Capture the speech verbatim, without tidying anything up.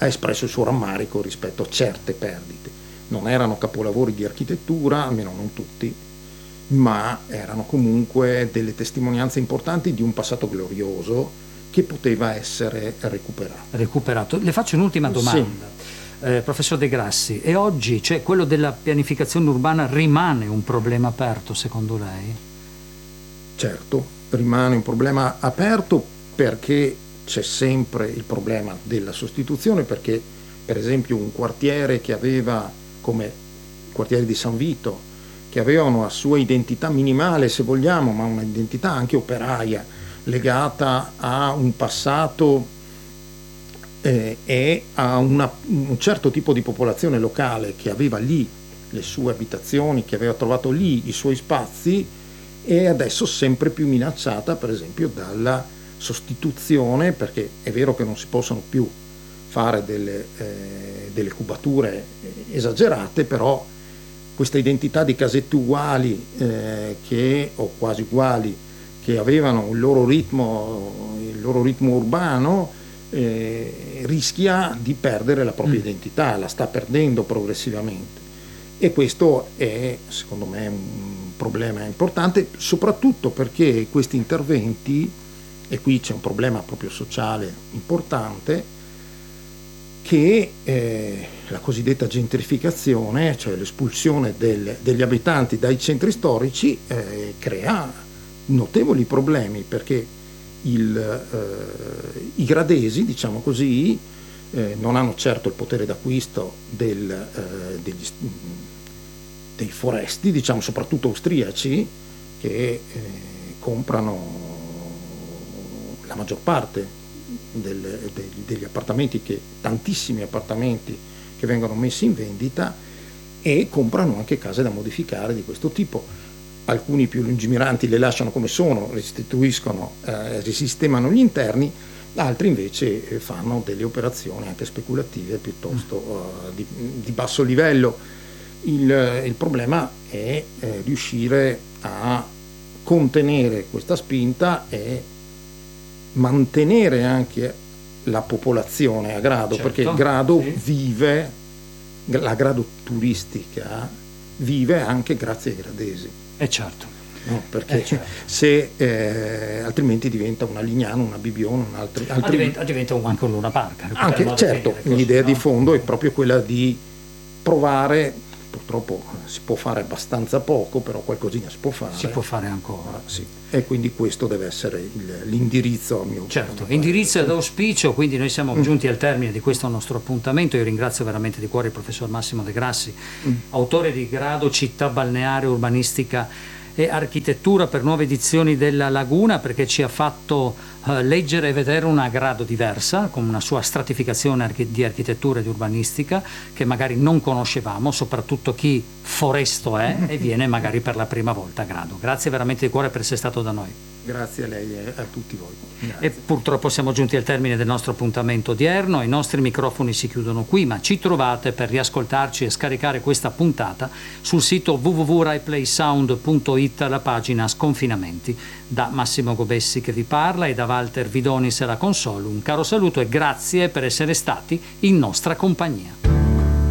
ha espresso il suo rammarico rispetto a certe perdite. Non erano capolavori di architettura, almeno non tutti, ma erano comunque delle testimonianze importanti di un passato glorioso che poteva essere recuperato. Recuperato. Le faccio un'ultima domanda, sì. eh, professor De Grassi, e oggi, cioè, quello della pianificazione urbana rimane un problema aperto secondo lei? Certo, rimane un problema aperto perché c'è sempre il problema della sostituzione, perché per esempio un quartiere che aveva, come il quartiere di San Vito, che avevano una sua identità minimale se vogliamo, ma una identità anche operaia, legata a un passato eh, e a una, un certo tipo di popolazione locale che aveva lì le sue abitazioni, che aveva trovato lì i suoi spazi, e adesso sempre più minacciata per esempio dalla sostituzione, perché è vero che non si possono più fare delle, eh, delle cubature esagerate, però questa identità di casette uguali eh, che, o quasi uguali, che avevano il loro ritmo, il loro ritmo urbano, eh, rischia di perdere la propria mm. identità, la sta perdendo progressivamente. E questo è, secondo me, un problema importante, soprattutto perché questi interventi, e qui c'è un problema proprio sociale importante, che eh, la cosiddetta gentrificazione, cioè l'espulsione del, degli abitanti dai centri storici, eh, crea notevoli problemi, perché il, eh, i gradesi, diciamo così, eh, non hanno certo il potere d'acquisto del, eh, degli, dei foresti, diciamo soprattutto austriaci, che eh, comprano la maggior parte del, de, degli appartamenti, che, tantissimi appartamenti che vengono messi in vendita, e comprano anche case da modificare di questo tipo. Alcuni più lungimiranti le lasciano come sono, restituiscono, eh, risistemano gli interni, altri invece eh, fanno delle operazioni anche speculative piuttosto uh, di, di basso livello. Il, il problema è eh, riuscire a contenere questa spinta e mantenere anche la popolazione a grado, certo, perché il grado sì. vive, la grado turistica vive anche grazie ai gradesi. E eh certo. No, perché eh certo. se eh, altrimenti diventa una Lignano, una Bibbione, un altri, altri... Ah, diventa, diventa un, anche un Luna Park. Anche, certo, l'idea no? di fondo è proprio quella di provare, purtroppo si può fare abbastanza poco, però qualcosina si può fare. Si può fare ancora. Sì. E quindi questo deve essere il, l'indirizzo a mio Certo, indirizzo ed auspicio, quindi noi siamo mm. giunti al termine di questo nostro appuntamento. Io ringrazio veramente di cuore il professor Massimo De Grassi, mm. autore di Grado Città Balneare, Urbanistica e Architettura per nuove edizioni della Laguna, perché ci ha fatto uh, leggere e vedere una Grado diversa, con una sua stratificazione archi- di architettura e di urbanistica che magari non conoscevamo, soprattutto chi foresto è e viene magari per la prima volta a Grado. Grazie veramente di cuore per essere stato da noi. Grazie a lei e a tutti voi. Grazie. E purtroppo siamo giunti al termine del nostro appuntamento odierno. I nostri microfoni si chiudono qui, ma ci trovate per riascoltarci e scaricare questa puntata sul sito w w w punto rai play sound punto it, alla pagina Sconfinamenti. Da Massimo Gobessi che vi parla e da Walter Vidonis alla console un caro saluto e grazie per essere stati in nostra compagnia.